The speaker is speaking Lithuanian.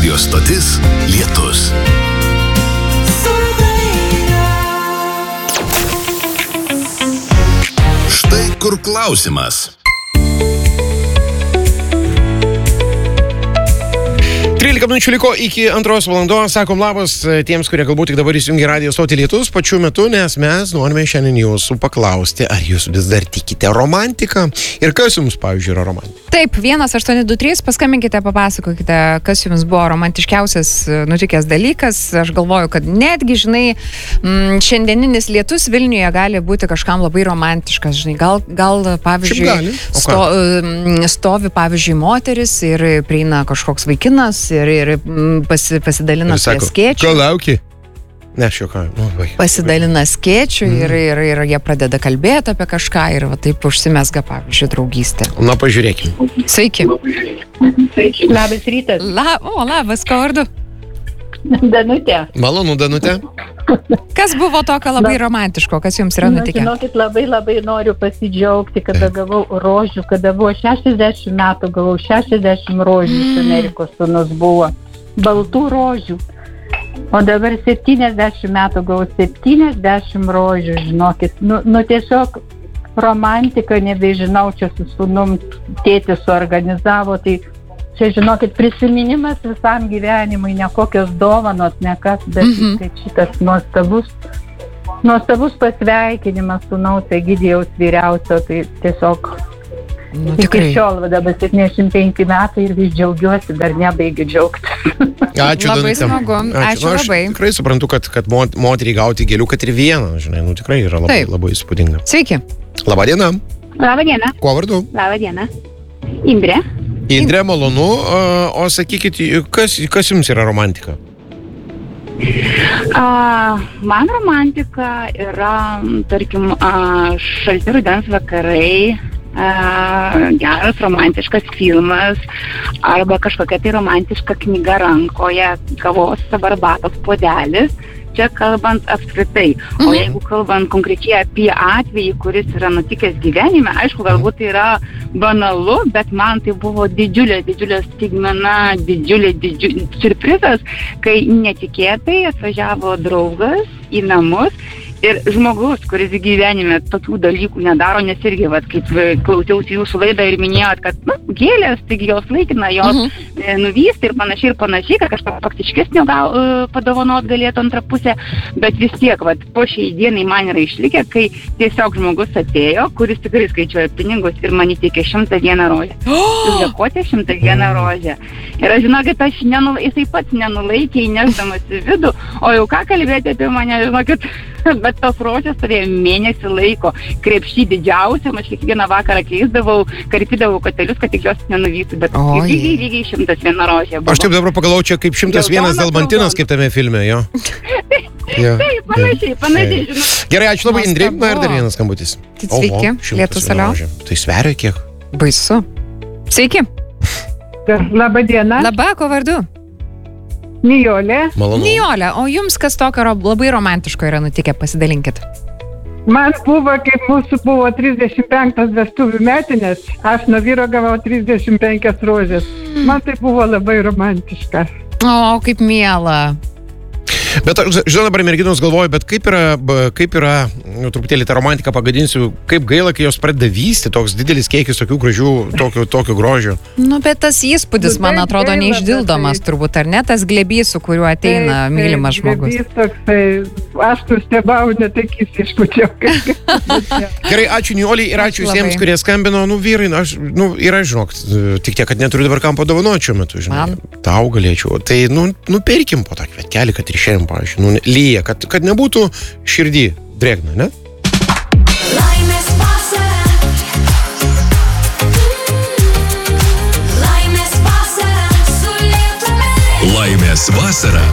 Radio stotis Lietus. Štai kur klausimas. 13 minučių liko iki 2 valandos. Sakom labas tiems, kurie galbūt tik dabar įsijungia Radio stotį Lietus pačiu metu, nes mes norime šiandien jūsų paklausti, ar jūs vis dar tikite romantiką ir kas jums, pavyzdžiui, yra romantika. Taip, 1823, paskambinkite, papasakokite, kas jums buvo romantiškiausias nutikęs dalykas. Aš galvoju, kad netgi, žinai, šiandieninis lietus Vilniuje gali būti kažkam labai romantiškas, žinai, gal pavyzdžiui, stovi, pavyzdžiui, moteris ir prieina kažkoks vaikinas ir pasidalina skėčiu. Ko lauki? Ne, aš jau pasidalina skėčiu ir jie pradeda kalbėti apie kažką ir va, taip užsimesga, pavyzdžiui, draugystė. Na, pažiūrėkime. Sveiki. Labas rytas. Labas, ko vardu? Danutė. Malonu, Danutė. Kas buvo tokio labai romantiško, kas jums yra nutikę? Žinokit, labai noriu pasidžiaugti, kada gavau rožių, kada buvo 60 metų, gavau 60 rožių iš Amerikos sūnus buvo. Baltų rožių. O dabar 70 metų gavau 70 rožių, žinokit. Nu tiesiog romantika, nebežinau, čia su sūnum tėtis suorganizavo, tai čia, žinokit, prisiminimas visam gyvenimui, ne kokios dovanos, ne kas, bet kaip šitas nuostabus pasveikinimas sūnaus Egidijaus vyriausio, tai tiesiog iki šiol, dabar 75 metai ir vis džiaugiuosi, dar nebaigiu džiaugtis. Ačiū, labai smagu, ačiū labai. Aš tikrai suprantu, kad moteriai gauti gėlių, kad ir vieną, žinai, tikrai yra labai įspūdinga. Sveiki. Labą dieną. Labą dieną. Kuo vardu? Labą dieną. Indrė. Indrė, malonu. O sakykit, kas jums yra romantika? Man romantika yra, tarkim, šalti rudens vakarai, geras romantiškas filmas arba kažkokia tai romantiška knyga rankoje, kavos arbatos puodelis. Čia kalbant apskritai. O jeigu kalbant konkrečiai apie atvejį, kuris yra nutikęs gyvenime, aišku, galbūt tai yra banalu, bet man tai buvo didžiulė stigmena, didžiulė siurprizas, kai netikėtai atvažiavo draugas į namus ir žmogus, kuris gyvenime tokių dalykų nedaro, nes irgi, kaip klausiausi jūsų laidą ir minėjot, kad gėlės, taigi jos laikina, jos nuvysta ir panašiai, kad kažką faktiškesnio padovanot galėtų antrą pusę, bet vis tiek, po šiai dienai man yra išlikę, kai tiesiog žmogus atėjo, kuris tikrai skaičiuoja pinigus ir man įteikė 101 rožę. Dėkoti 101 rožę. Ir aš žinokit, jisai pats nenulaikė įnešdamas į vidų, o jau ką kalbėti apie mane, žinokit, bet tos rožės turėjo mėnesį laiko, krepšį didžiausiam, aš kiekvieną vakarą keisdavau, karpydavau kotelius, kad tik jos nenuvytų, bet lygiai 101 rožė buvo. Aš taip dabar pagalvoju, čia kaip 101 dalmantinas, kaip tame filme, jo. Taip, panašiai, žinau. Gerai, ačiū labai, Indrė. Na ir dar vienas skambutis. Sveiki, Lietus alio. Tai sveria kiek? Baisu. Sveiki. Labą dieną. Labą, ko vardu? Nijolė. Malonu. Nijolė, o jums kas tokio labai romantiško yra nutikę, pasidalinkit? Man buvo, kaip mūsų buvo 35 vestuvių metinės, aš nuo vyro gavau 35 rožės. Man tai buvo labai romantiška. O, kaip miela. Bet, žinau, dabar merginos galvoju, bet kaip yra, truputėlį tą romantiką pagadinsiu, kaip gaila, kai jos pradeda vysti toks didelis kiekis tokių gražių, tokių grožių. Nu, bet tas įspūdis, man atrodo, neišdildomas turbūt, ar ne, tas glėbys, su kuriuo ateina mylimas žmogus. Aš nustebau, netakys išpučiau. Gerai, ačiū Nijoliai ir ačiū visiems, kurie skambino. Vyrai, yra, žinok, tik tiek, kad neturiu dabar kam padovanoti šiuo metu, žinai. Tau galėčiau. Tai, nupirkim po tokį kelią, kad ir šiandien, pavyzdžiui, lyja, kad nebūtų širdį drėgna, ne? Laimės vasara. Laimės vasara su Lietumi. Laimės vasara